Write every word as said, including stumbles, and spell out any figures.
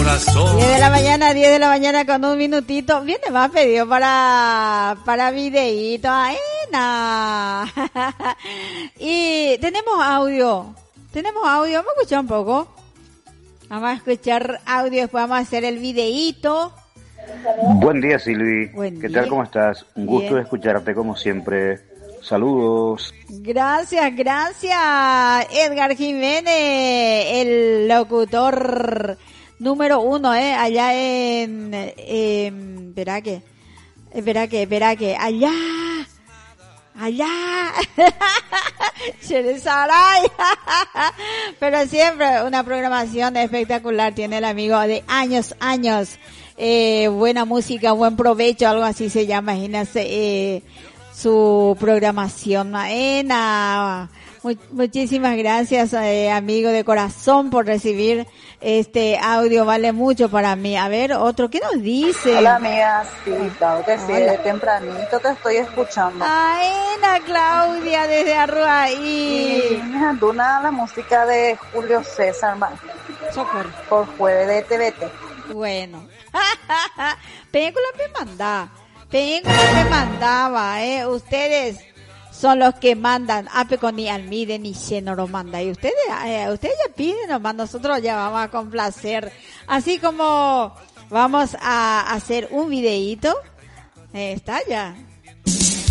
corazón. diez de la mañana, diez de la mañana con un minutito. Viene más pedido para, para videíto. Ay, no. Y tenemos audio. Tenemos audio. Vamos a escuchar un poco. Vamos a escuchar audio. Después vamos a hacer el videíto. Buen día, Silvi. Buen ¿Qué día. tal? ¿Cómo estás? Un gusto Bien. de escucharte como siempre. Saludos. Gracias, gracias. Edgar Jiménez, el locutor número uno, eh, allá en, eh, verá que, verá que, verá que, allá, allá, Cheresaray. Pero siempre una programación espectacular tiene el amigo de años, años. Eh, buena música, buen provecho, algo así se llama, imagínense, eh, su programación. Maena, Mu- muchísimas gracias, eh, amigo de corazón, por recibir este audio, vale mucho para mí. A ver, otro, ¿qué nos dice? Hola amiga, sí, claro que sí, Hola. desde tempranito te estoy escuchando. Aena Claudia desde Arruaí. Y me anduna la música de Julio César man, Socorro. por jueves de T V T. Bueno. Película me manda. Película me mandaba, eh. Ustedes son los que mandan. Ape con ni almide ni no lo manda. Y ustedes, eh, ustedes ya piden nomás. Nosotros ya vamos a complacer. Así como vamos a hacer un videíto. Eh, está ya.